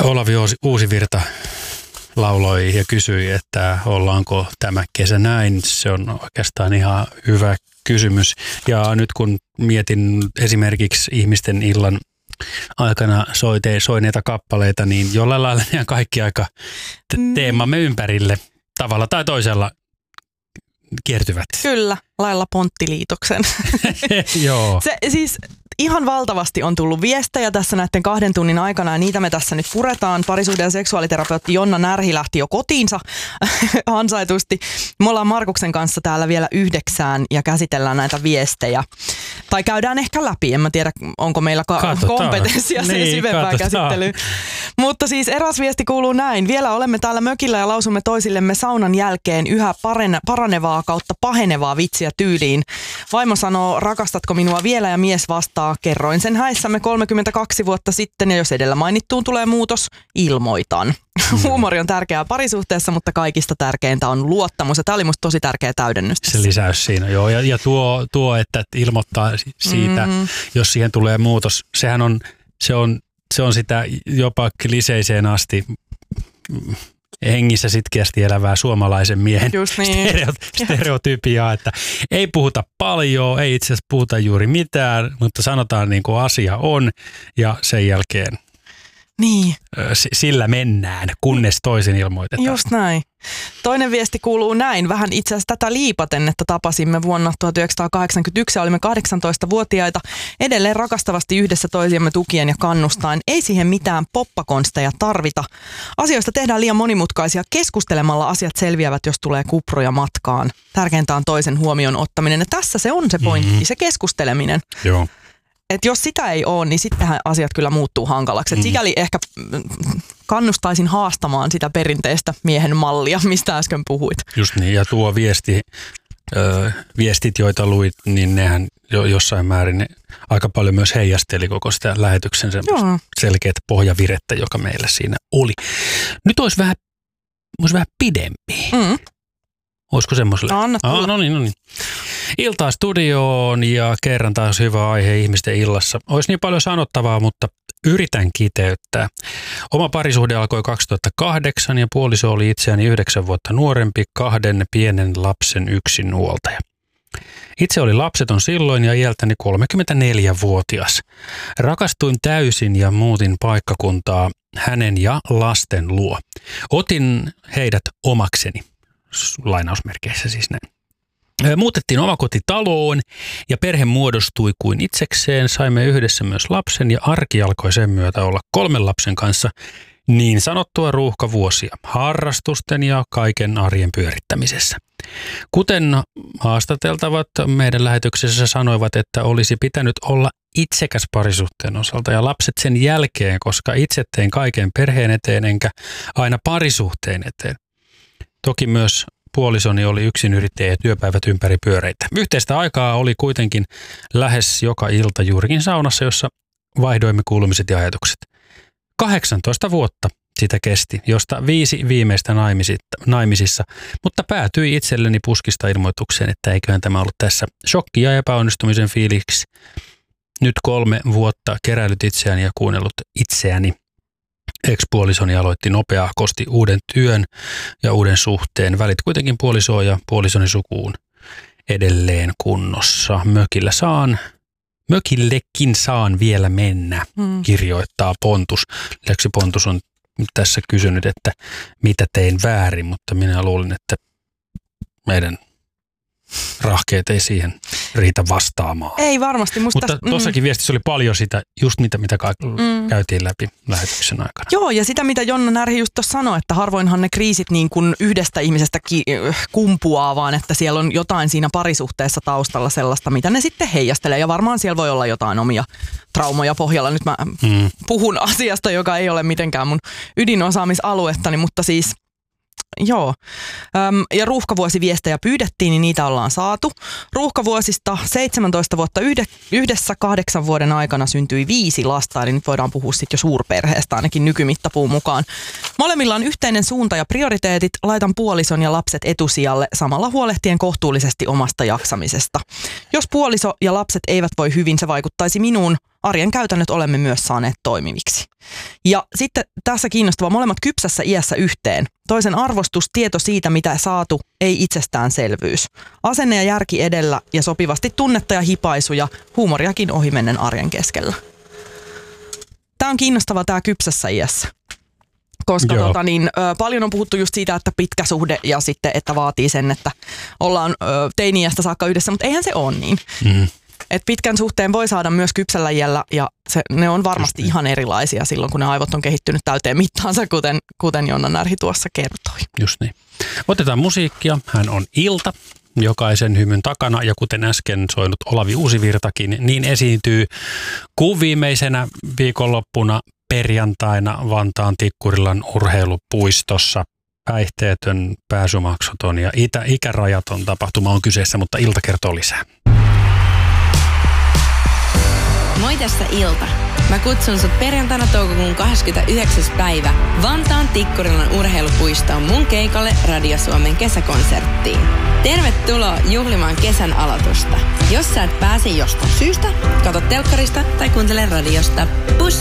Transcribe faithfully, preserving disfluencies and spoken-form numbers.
Olavi Uusivirta lauloi ja kysyi, että ollaanko tämä kesä näin. Se on oikeastaan ihan hyvä kysymys. Ja nyt kun mietin esimerkiksi ihmisten illan aikana soite, soineita kappaleita, niin jollain lailla ne kaikki aika teemamme ympärille tavalla tai toisella kiertyvät. Kyllä, lailla Ponttiliitoksen. Joo. Se siis ihan valtavasti on tullut viestejä tässä näiden kahden tunnin aikana ja niitä me tässä nyt puretaan. Parisuhde- ja seksuaaliterapeutti Jonna Närhi lähti jo kotiinsa ansaitusti. Me ollaan Markuksen kanssa täällä vielä yhdeksään ja käsitellään näitä viestejä. Tai käydään ehkä läpi, en mä tiedä onko meillä ka- kompetenssia sen niin, syvempään käsittelyyn. Mutta siis eräs viesti kuuluu näin. Vielä olemme täällä mökillä ja lausumme toisillemme saunan jälkeen yhä parene- paranevaa kautta pahenevaa vitsiä tyyliin. Vaimo sanoo, rakastatko minua vielä, ja mies vastaa, kerroin sen häissämme kolmekymmentäkaksi vuotta sitten ja jos edellä mainittuun tulee muutos, ilmoitan. Mm. Huumori on tärkeää parisuhteessa, mutta kaikista tärkeintä on luottamus ja tämä oli musta tosi tärkeä täydennys. Se lisäys siinä, joo. Ja, ja tuo, tuo, että ilmoittaa siitä, mm. jos siihen tulee muutos, sehän on, se on, se on sitä jopa kliseiseen asti hengissä sitkeästi elävää suomalaisen miehen niin. stereotypiaa, että ei puhuta paljon, ei itse asiassa puhuta juuri mitään, mutta sanotaan niin kuin asia on ja sen jälkeen niin. sillä mennään, kunnes toisin ilmoitetaan. Just näin. Toinen viesti kuuluu näin, vähän itse asiassa tätä liipaten, että tapasimme vuonna tuhatyhdeksänsataakahdeksankymmentäyksi ja olimme kahdeksantoistavuotiaita, edelleen rakastavasti yhdessä toisiamme tukien ja kannustain. Ei siihen mitään poppakonsteja tarvita. Asioista tehdään liian monimutkaisia. Keskustelemalla asiat selviävät, jos tulee kuproja matkaan. Tärkeintä on toisen huomioon ottaminen ja tässä se on se pointti, mm-hmm. se keskusteleminen. Joo. Että jos sitä ei ole, niin sittenhän asiat kyllä muuttuu hankalaksi. Et sikäli ehkä kannustaisin haastamaan sitä perinteistä miehen mallia, mistä äsken puhuit. Just niin, ja tuo viesti, ö, viestit, joita luit, niin nehän jo, jossain määrin ne aika paljon myös heijasteli koko sitä lähetyksen semmoista selkeät pohjavirettä, joka meillä siinä oli. Nyt olisi vähän, olisi vähän pidempi. Mm. Olisiko semmoiselle? Anna ah, no niin, no niin. Iltaa studioon ja kerran taas hyvä aihe ihmisten illassa. Olisi niin paljon sanottavaa, mutta yritän kiteyttää. Oma parisuhde alkoi kaksituhattakahdeksan ja puoliso oli itseäni yhdeksän vuotta nuorempi, kahden pienen lapsen yksinhuoltaja. Itse oli lapseton silloin ja iältäni kolmekymmentäneljävuotias. Rakastuin täysin ja muutin paikkakuntaa hänen ja lasten luo. Otin heidät omakseni. Lainausmerkeissä siis näin. Muutettiin omakotitaloon ja perhe muodostui kuin itsekseen. Saimme yhdessä myös lapsen ja arki alkoi sen myötä olla kolmen lapsen kanssa niin sanottua ruuhkavuosia harrastusten ja kaiken arjen pyörittämisessä. Kuten haastateltavat meidän lähetyksessä sanoivat, että olisi pitänyt olla itsekäs parisuhteen osalta ja lapset sen jälkeen, koska itse tein kaiken perheen eteen enkä aina parisuhteen eteen. Toki myös puolisoni oli yksinyrittäjä ja työpäivät ympäri pyöreitä. Yhteistä aikaa oli kuitenkin lähes joka ilta juurikin saunassa, jossa vaihdoimme kuulumiset ja ajatukset. kahdeksantoista vuotta sitä kesti, josta viisi viimeistä naimisissa, mutta päätyi itselleni puskista ilmoitukseen, että eiköhän tämä ollut tässä shokki ja epäonnistumisen fiiliksi. Nyt kolme vuotta keräilyt itseäni ja kuunnellut itseäni. Ex-puolisoni aloitti nopeahkosti uuden työn ja uuden suhteen. Välit kuitenkin puolisoon ja puolisoni sukuun edelleen kunnossa. Mökillä saan, mökillekin saan vielä mennä, hmm. kirjoittaa Pontus. Lisäksi Pontus on tässä kysynyt, että mitä tein väärin, mutta minä luulin, että meidän rahkeet ei siihen riitä vastaamaan. Ei varmasti. Musta Mutta tuossakin mm. viestissä oli paljon sitä, just mitä, mitä mm. käytiin läpi lähetyksen aikana. Joo, ja sitä mitä Jonna Närhi just tuossa sanoi, että harvoinhan ne kriisit niin kuin yhdestä ihmisestä ki- kumpuaa, vaan että siellä on jotain siinä parisuhteessa taustalla sellaista, mitä ne sitten heijastelee. Ja varmaan siellä voi olla jotain omia traumoja pohjalla. Nyt mä mm. puhun asiasta, joka ei ole mitenkään mun ydinosaamisaluettani, mutta siis joo. Öm, ja ruuhkavuosiviestejä pyydettiin, niin niitä ollaan saatu. Ruuhkavuosista seitsemäntoista vuotta yhdessä kahdeksan vuoden aikana syntyi viisi lasta, eli nyt voidaan puhua sitten jo suurperheestä ainakin nykymittapuun mukaan. Molemmilla on yhteinen suunta ja prioriteetit. Laitan puolison ja lapset etusijalle samalla huolehtien kohtuullisesti omasta jaksamisesta. Jos puoliso ja lapset eivät voi hyvin, se vaikuttaisi minuun. arjen käytännöt olemme myös saaneet toimiviksi. Ja sitten tässä kiinnostavaa, molemmat kypsässä iässä yhteen. Toisen arvostus, tieto siitä, mitä saatu, ei itsestäänselvyys. Asenne ja järki edellä ja sopivasti tunnetta ja hipaisuja, huumoriakin ohimennen arjen keskellä. Tämä on kiinnostavaa tämä kypsässä iässä. Koska tota, niin, ö, paljon on puhuttu just siitä, että pitkä suhde ja sitten, että vaatii sen, että ollaan ö, teini-iästä saakka yhdessä, mutta eihän se ole niin. Mm. Et pitkän suhteen voi saada myös kypsällä iällä ja se, ne on varmasti niin. ihan erilaisia silloin, kun ne aivot on kehittynyt täyteen mittaansa, kuten, kuten Jonna Närhi tuossa kertoi. Just niin. Otetaan musiikkia. Hän on Ilta, jokaisen hymyn takana ja kuten äsken soinut Olavi Uusivirtakin, niin esiintyy kuun viimeisenä viikonloppuna perjantaina Vantaan Tikkurilan urheilupuistossa. Päihteetön, pääsymaksuton ja itä, ikärajaton tapahtuma on kyseessä, mutta Ilta kertoo lisää. Moi, tässä Ilta. Mä kutsun sut perjantaina toukokuun kahdeskymmenesyhdeksäs päivä Vantaan Tikkurilan urheilupuistoon mun keikalle Radio Suomen kesäkonserttiin. Tervetuloa juhlimaan kesän aloitusta. Jos sä et pääse jostain syystä, katso telkkarista tai kuuntele radiosta. Pus!